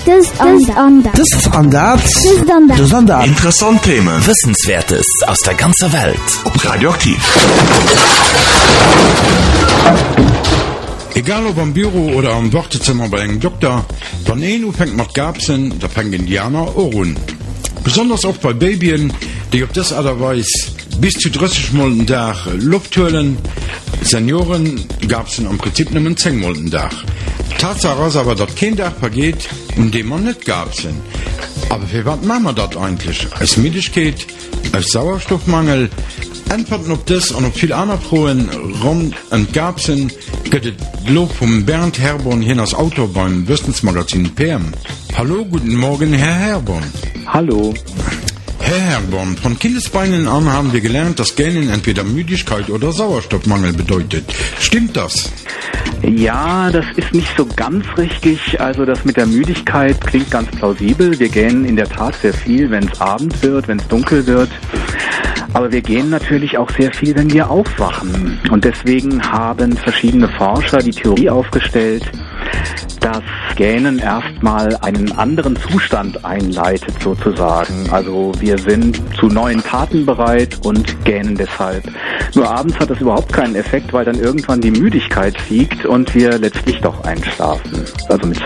Das ist anders. Interessante Themen. Wissenswertes aus der ganzen Welt. Ob Radioaktiv. Egal ob am Büro oder am Wartezimmer bei einem Doktor, von einem fängt mit Gabsen, da fängt Indianer auch an. Besonders oft bei Babyen, die auf das Weise bis zu 30 Mal am Tag Luft holen. Senioren Gabsen am Prinzip nur 10 Mal am Tag. Tatsache ist aber, dass kein Tag vergeht, in dem man nicht Gabsen. Aber für was machen wir das eigentlich? Als Müdigkeit, als Sauerstoffmangel, Antworten auf das und auf viele andere Fragen rund um Gabsen geht das Lob von Bernd Herborn hier das Autor beim Wissensmagazin PM. Hallo, guten Morgen, Herr Herborn. Hallo. Herr Herborn, von Kindesbeinen an haben wir gelernt, dass Gähnen entweder Müdigkeit oder Sauerstoffmangel bedeutet. Stimmt das? Ja, das ist nicht so ganz richtig. Also das mit der Müdigkeit klingt ganz plausibel. Wir gähnen in der Tat sehr viel, wenn es Abend wird, wenn es dunkel wird. Aber wir gähnen natürlich auch sehr viel, wenn wir aufwachen. Und deswegen haben verschiedene Forscher die Theorie aufgestellt, dass Gähnen erstmal einen anderen Zustand einleitet sozusagen. Also wir sind zu neuen Taten bereit und gähnen deshalb. Nur abends hat das überhaupt keinen Effekt, weil dann irgendwann die Müdigkeit siegt und wir letztlich doch einschlafen. Also mit